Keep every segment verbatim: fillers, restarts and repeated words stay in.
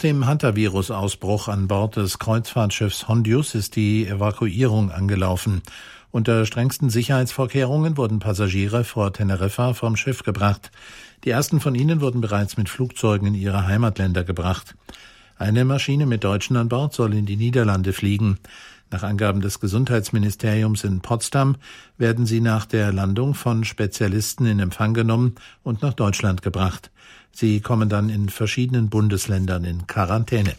dem Hantavirus-Ausbruch an Bord des Kreuzfahrtschiffs Hondius ist die Evakuierung angelaufen. Unter strengsten Sicherheitsvorkehrungen wurden Passagiere vor Teneriffa vom Schiff gebracht. Die ersten von ihnen wurden bereits mit Flugzeugen in ihre Heimatländer gebracht. Eine Maschine mit Deutschen an Bord soll in die Niederlande fliegen. Nach Angaben des Gesundheitsministeriums in Potsdam werden sie nach der Landung von Spezialisten in Empfang genommen und nach Deutschland gebracht. Sie kommen dann in verschiedenen Bundesländern in Quarantäne.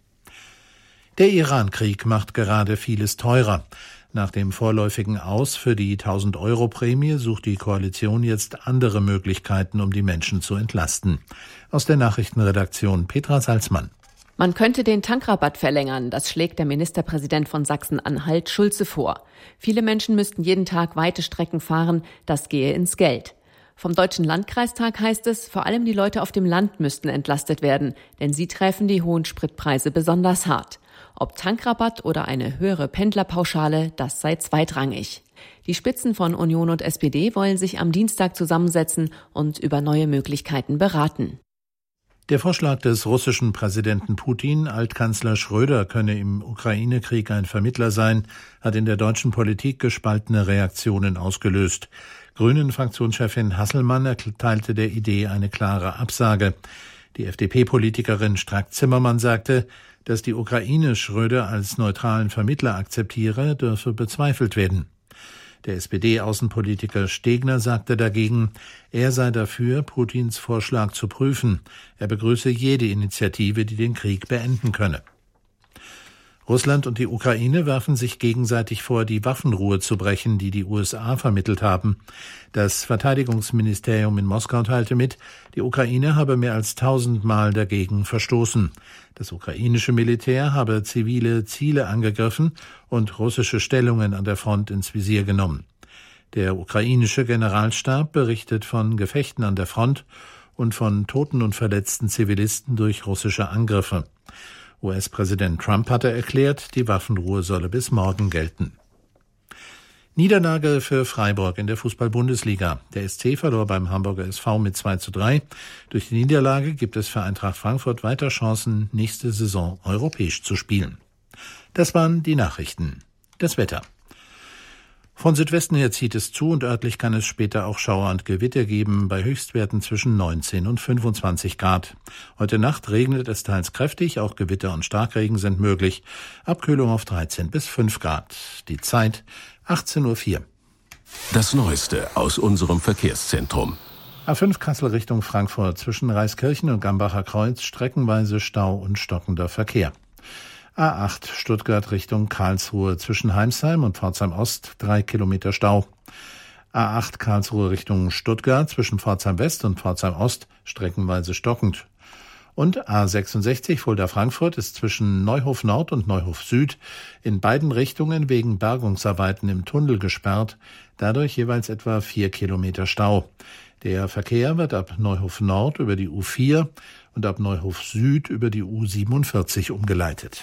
Der Iran-Krieg macht gerade vieles teurer. Nach dem vorläufigen Aus für die tausend-Euro-Prämie sucht die Koalition jetzt andere Möglichkeiten, um die Menschen zu entlasten. Aus der Nachrichtenredaktion Petra Salzmann. Man könnte den Tankrabatt verlängern, das schlägt der Ministerpräsident von Sachsen-Anhalt Schulze vor. Viele Menschen müssten jeden Tag weite Strecken fahren, das gehe ins Geld. Vom Deutschen Landkreistag heißt es, vor allem die Leute auf dem Land müssten entlastet werden, denn sie treffen die hohen Spritpreise besonders hart. Ob Tankrabatt oder eine höhere Pendlerpauschale, das sei zweitrangig. Die Spitzen von Union und S P D wollen sich am Dienstag zusammensetzen und über neue Möglichkeiten beraten. Der Vorschlag des russischen Präsidenten Putin, Altkanzler Schröder könne im Ukraine-Krieg ein Vermittler sein, hat in der deutschen Politik gespaltene Reaktionen ausgelöst. Grünen-Fraktionschefin Hasselmann erteilte der Idee eine klare Absage. Die F D P-Politikerin Strack-Zimmermann sagte, dass die Ukraine Schröder als neutralen Vermittler akzeptiere, dürfe bezweifelt werden. Der S P D-Außenpolitiker Stegner sagte dagegen, er sei dafür, Putins Vorschlag zu prüfen. Er begrüße jede Initiative, die den Krieg beenden könne. Russland und die Ukraine werfen sich gegenseitig vor, die Waffenruhe zu brechen, die die U S A vermittelt haben. Das Verteidigungsministerium in Moskau teilte mit, die Ukraine habe mehr als tausendmal dagegen verstoßen. Das ukrainische Militär habe zivile Ziele angegriffen und russische Stellungen an der Front ins Visier genommen. Der ukrainische Generalstab berichtet von Gefechten an der Front und von toten und verletzten Zivilisten durch russische Angriffe. U S-Präsident Trump hatte erklärt, die Waffenruhe solle bis morgen gelten. Niederlage für Freiburg in der Fußball-Bundesliga. Der S C verlor beim Hamburger S V mit zwei zu drei. Durch die Niederlage gibt es für Eintracht Frankfurt weiter Chancen, nächste Saison europäisch zu spielen. Das waren die Nachrichten. Das Wetter. Von Südwesten her zieht es zu und örtlich kann es später auch Schauer und Gewitter geben, bei Höchstwerten zwischen neunzehn und fünfundzwanzig Grad. Heute Nacht regnet es teils kräftig, auch Gewitter und Starkregen sind möglich. Abkühlung auf dreizehn bis fünf Grad. Die Zeit achtzehn Uhr vier. Das Neueste aus unserem Verkehrszentrum. A fünf Kassel Richtung Frankfurt, zwischen Reiskirchen und Gambacher Kreuz streckenweise Stau und stockender Verkehr. A acht Stuttgart Richtung Karlsruhe, zwischen Heimsheim und Pforzheim Ost drei Kilometer Stau. A acht Karlsruhe Richtung Stuttgart, zwischen Pforzheim West und Pforzheim Ost streckenweise stockend. Und A sechsundsechzig Fulda Frankfurt ist zwischen Neuhof Nord und Neuhof Süd in beiden Richtungen wegen Bergungsarbeiten im Tunnel gesperrt, dadurch jeweils etwa vier Kilometer Stau. Der Verkehr wird ab Neuhof Nord über die U vier und ab Neuhof Süd über die U siebenundvierzig umgeleitet.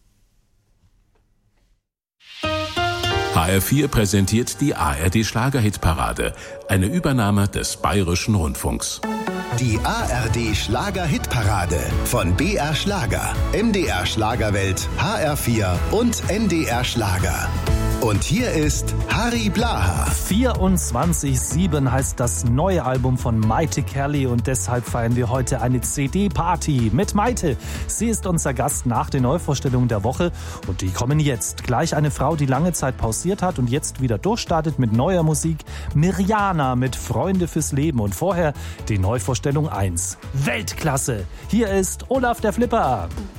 H R vier präsentiert die A R D-Schlager-Hitparade, eine Übernahme des Bayerischen Rundfunks. Die A R D-Schlager-Hitparade von B R Schlager, M D R Schlagerwelt, H R vier und N D R Schlager. Und hier ist Harry Blaha. vierundzwanzig sieben heißt das neue Album von Maite Kerley und deshalb feiern wir heute eine C D-Party mit Maite. Sie ist unser Gast nach den Neuvorstellungen der Woche und die kommen jetzt. Gleich eine Frau, die lange Zeit pausiert hat und jetzt wieder durchstartet mit neuer Musik. Mirjana mit Freunde fürs Leben und vorher die Neuvorstellung eins. Weltklasse! Hier ist Olaf der Flipper.